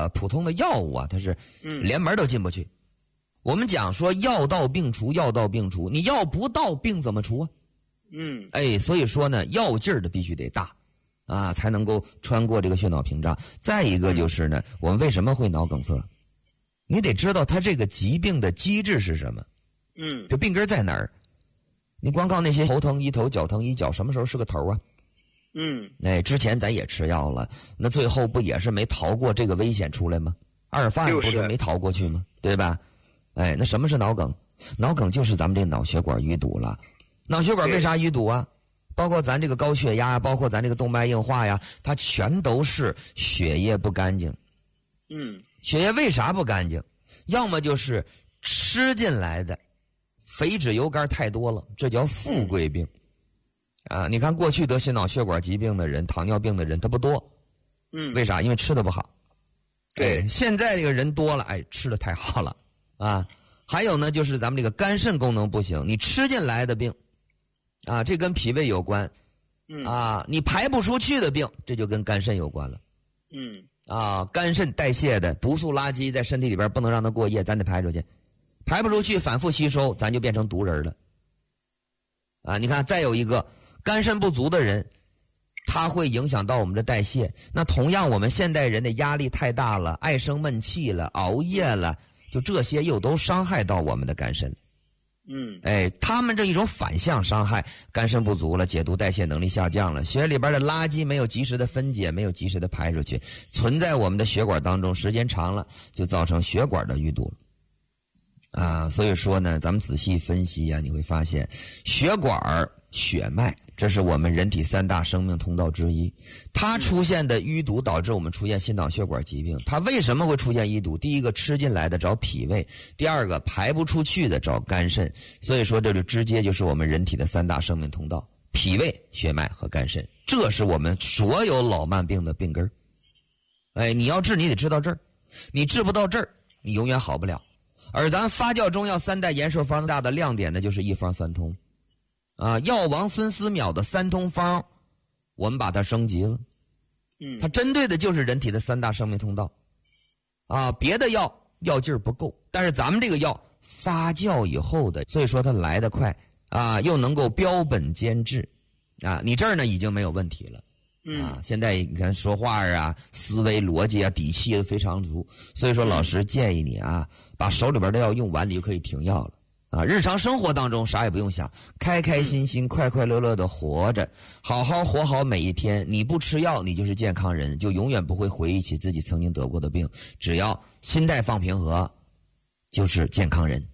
个普通的药物啊，它是连门都进不去。我们讲说药到病除，药到病除，你药不到病怎么除啊？所以说呢，药劲儿的必须得大啊，才能够穿过这个血脑屏障。再一个就是呢，我们为什么会脑梗塞？你得知道它这个疾病的机制是什么。就病根在哪儿？你光靠那些头疼医头，脚疼医脚，什么时候是个头啊？之前咱也吃药了，那最后不也是没逃过这个危险出来吗？阿尔法不是没逃过去吗？对吧？那什么是脑梗？脑梗就是咱们这脑血管淤堵了。脑血管为啥淤堵啊？包括咱这个高血压，包括咱这个动脉硬化呀，它全都是血液不干净。血液为啥不干净？要么就是吃进来的肥脂油肝太多了，这叫富贵病。你看过去得心脑血管疾病的人，糖尿病的人他不多。为啥？因为吃的不好。对，现在这个人多了，吃的太好了啊。还有呢，就是咱们这个肝肾功能不行，你吃进来的病啊，这跟脾胃有关。你排不出去的病，这就跟肝肾有关了。肝肾代谢的毒素垃圾在身体里边不能让它过夜，咱得排出去，排不出去反复吸收，咱就变成毒人了。你看再有一个肝肾不足的人，它会影响到我们的代谢。那同样我们现代人的压力太大了，爱生闷气了，熬夜了，就这些又都伤害到我们的肝肾了。他们这一种反向伤害，肝肾不足了，解毒代谢能力下降了，血里边的垃圾没有及时的分解，没有及时的排出去，存在我们的血管当中，时间长了就造成血管的淤堵了。所以说呢，咱们仔细分析你会发现血管、血脉，这是我们人体3大生命通道之一。它出现的淤堵导致我们出现心脑血管疾病。它为什么会出现淤堵？第一个吃进来的找脾胃，第二个排不出去的找肝肾。所以说这就直接就是我们人体的3大生命通道：脾胃、血脉和肝肾。这是我们所有老慢病的病根。你要治你得治到这儿，你治不到这儿，你永远好不了。而咱发酵中药3代延寿方大的亮点呢，就是一方三通。药王孙思邈的3通方，我们把它升级了。它针对的就是人体的3大生命通道。别的药劲儿不够，但是咱们这个药发酵以后的，所以说它来得快又能够标本兼治你这儿呢已经没有问题了。现在你看说话思维逻辑底气非常足，所以说老师建议你把手里边的药用完，你就可以停药了。日常生活当中啥也不用想，开开心心、快快乐乐的活着，好好活好每一天。你不吃药，你就是健康人，就永远不会回忆起自己曾经得过的病。只要心态放平和，就是健康人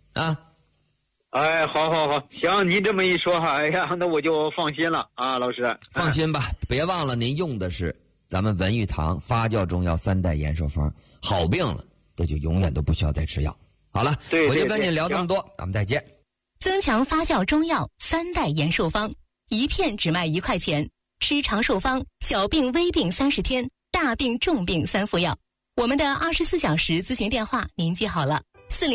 好，行，您这么一说那我就放心了老师。 放心吧，别忘了您用的是咱们文玉堂发酵中药3代延寿方，好病了，这就永远都不需要再吃药。好了，我就跟你聊这么多，咱们再见。 增强发酵中药3代延寿方，一片只卖1块钱，吃长寿方，小病微病30天，大病重病3副药。我们的24小时咨询电话您记好了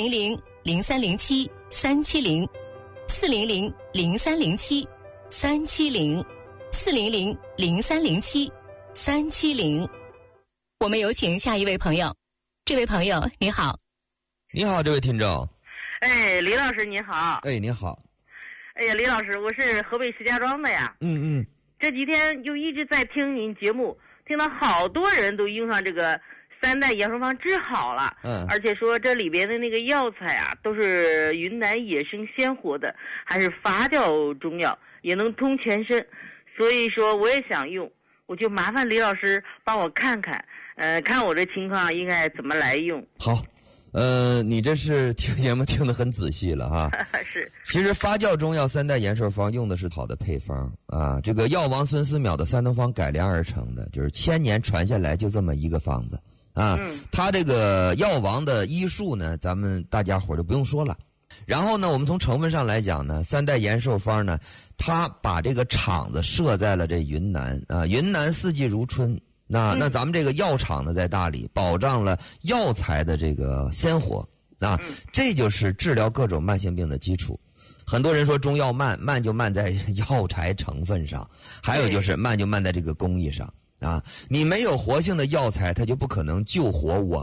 ，400-0307-370，400-0307-370，400-0307-370。我们有请下一位朋友。这位朋友你好。 你好，这位听众。 李老师你好。 你好。 李老师，我是河北石家庄的呀。这几天就一直在听您节目，听到好多人都用上这个3代延寿方治好了。而且说这里边的那个药材都是云南野生鲜活的，还是发酵中药，也能通全身。所以说我也想用，我就麻烦李老师帮我看看，看我这情况应该怎么来用。 好。你这是听节目听得很仔细了是。 其实发酵中药3代延寿方用的是好的配方这个药王孙思邈的3通方改良而成的，就是1000年传下来就这么一个方子他这个药王的医术呢，咱们大家伙就不用说了。然后呢，我们从成分上来讲呢，3代延寿方呢，他把这个厂子设在了这云南云南四季如春。那咱们这个药厂呢在大理，保障了药材的这个鲜活这就是治疗各种慢性病的基础。很多人说中药慢就慢在药材成分上，还有就是慢就慢在这个工艺上你没有活性的药材，它就不可能救活我